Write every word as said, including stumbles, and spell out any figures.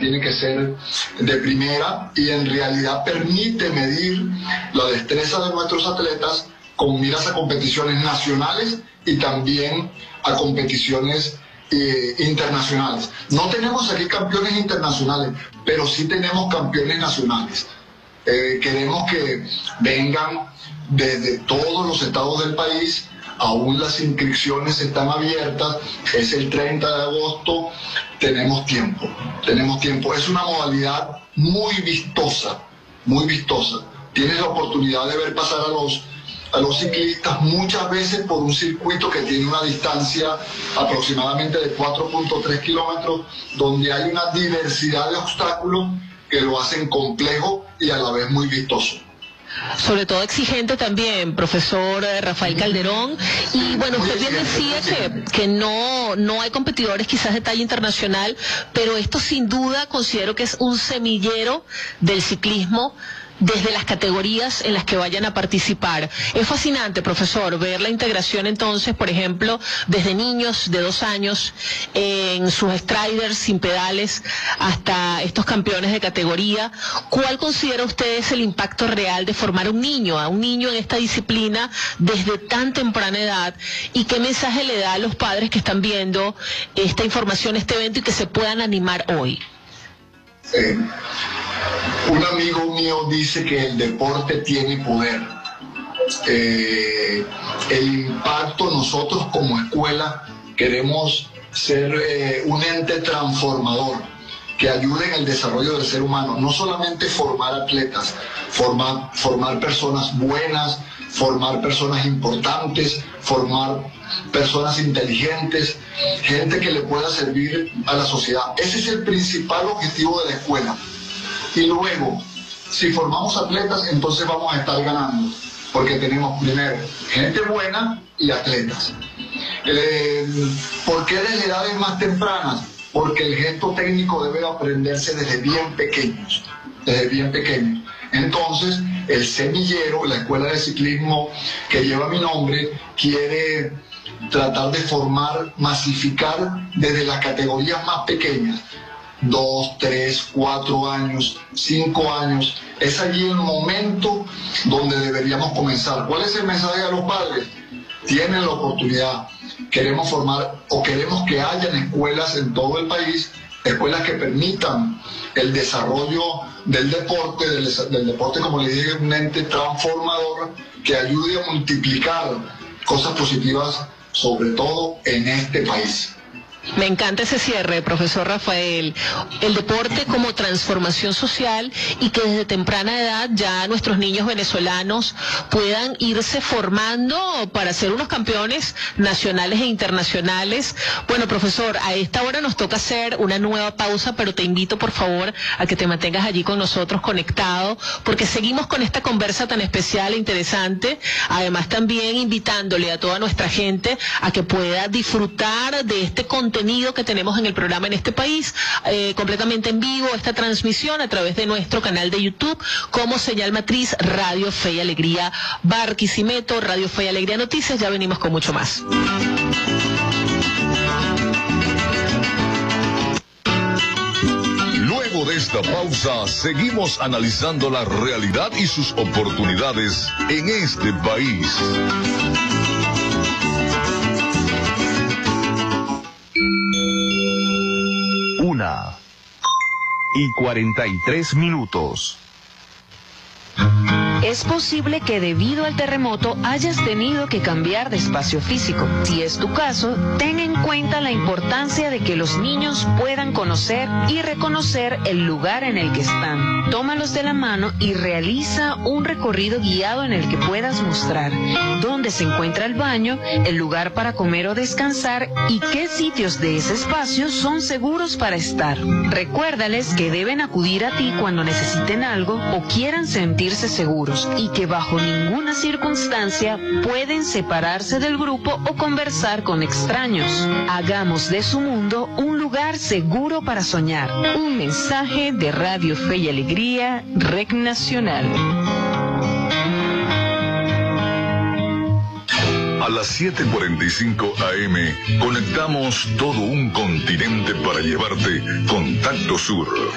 tiene que ser de primera y en realidad permite medir la destreza de nuestros atletas con miras a competiciones nacionales y también a competiciones eh, internacionales. No tenemos aquí campeones internacionales, pero sí tenemos campeones nacionales. Eh, queremos que vengan desde todos los estados del país. Aún las inscripciones están abiertas, es el treinta de agosto, tenemos tiempo, tenemos tiempo. Es una modalidad muy vistosa, muy vistosa. Tienes la oportunidad de ver pasar a los, a los ciclistas muchas veces por un circuito que tiene una distancia aproximadamente de cuatro punto tres kilómetros, donde hay una diversidad de obstáculos que lo hacen complejo y a la vez muy vistoso. Sobre todo exigente también, profesor Rafael Calderón. Y bueno, usted bien decía que, que no, no hay competidores quizás de talla internacional, pero esto sin duda considero que es un semillero del ciclismo desde las categorías en las que vayan a participar. Es fascinante, profesor, ver la integración entonces, por ejemplo, desde niños de dos años en sus striders sin pedales hasta estos campeones de categoría. ¿Cuál considera usted es el impacto real de formar un niño, a un niño en esta disciplina desde tan temprana edad? ¿Y qué mensaje le da a los padres que están viendo esta información, este evento y que se puedan animar hoy? Eh, un amigo mío dice que el deporte tiene poder. Eh, el impacto, nosotros como escuela queremos ser eh, un ente transformador que ayude en el desarrollo del ser humano, no solamente formar atletas, formar, formar personas buenas, formar personas importantes, formar personas inteligentes, gente que le pueda servir a la sociedad. Ese es el principal objetivo de la escuela. Y luego, si formamos atletas, entonces vamos a estar ganando, porque tenemos primero gente buena y atletas. Eh, ¿Por qué desde edades más tempranas? Porque el gesto técnico debe aprenderse desde bien pequeños, desde bien pequeños. Entonces, el semillero, la escuela de ciclismo que lleva mi nombre, quiere tratar de formar, masificar desde las categorías más pequeñas, dos, tres, cuatro años, cinco años. Es allí el momento donde deberíamos comenzar. ¿Cuál es el mensaje a los padres? Tienen la oportunidad. Queremos formar o queremos que hayan escuelas en todo el país, escuelas que permitan el desarrollo del deporte, del, del deporte, como le dije, un ente transformador que ayude a multiplicar cosas positivas, sobre todo en este país. Me encanta ese cierre, profesor Rafael. El deporte como transformación social y que desde temprana edad ya nuestros niños venezolanos puedan irse formando para ser unos campeones nacionales e internacionales. Bueno, profesor, a esta hora nos toca hacer una nueva pausa, pero te invito por favor a que te mantengas allí con nosotros conectado, porque seguimos con esta conversa tan especial e interesante. Además también invitándole a toda nuestra gente a que pueda disfrutar de este contenido que tenemos en el programa en este país, eh, completamente en vivo, esta transmisión a través de nuestro canal de YouTube como señal matriz Radio Fe y Alegría Barquisimeto, Radio Fe y Alegría Noticias. Ya venimos con mucho más. Luego de esta pausa, seguimos analizando la realidad y sus oportunidades en este país. Una y cuarenta y tres minutos. Es posible que debido al terremoto hayas tenido que cambiar de espacio físico. Si es tu caso, ten en cuenta la importancia de que los niños puedan conocer y reconocer el lugar en el que están. Tómalos de la mano y realiza un recorrido guiado en el que puedas mostrar dónde se encuentra el baño, el lugar para comer o descansar y qué sitios de ese espacio son seguros para estar. Recuérdales que deben acudir a ti cuando necesiten algo o quieran sentirse seguros, y que bajo ninguna circunstancia pueden separarse del grupo o conversar con extraños. Hagamos de su mundo un lugar seguro para soñar. Un mensaje de Radio Fe y Alegría, R E C Nacional. A las siete cuarenta y cinco A M conectamos todo un continente para llevarte Contacto Sur.